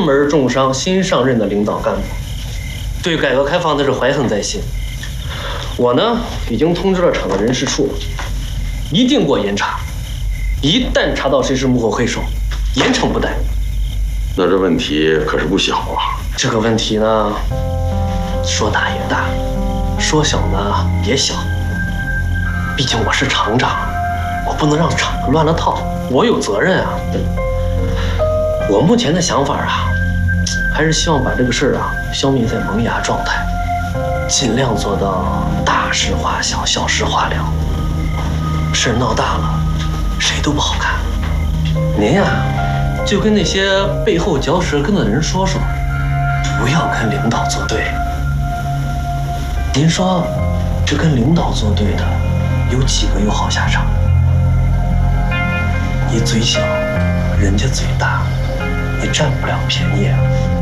门重伤新上任的领导干部，对改革开放那是怀恨在心。我呢，已经通知了厂的人事处，一定过严查。一旦查到谁是幕后黑手，严惩不贷。 那这问题可是不小啊！ 这个问题呢，说大也大，说小呢也小。毕竟我是厂长，我不能让厂子乱了套，我有责任啊。我目前的想法啊，还是希望把这个事儿啊消灭在萌芽状态，尽量做到大事化小，小事化了。事儿闹大了，谁都不好看。您呀，就跟那些背后嚼舌根的人说说，不要跟领导作对。您说，这跟领导作对的，有几个有好下场？你嘴小，人家嘴大，你占不了便宜啊。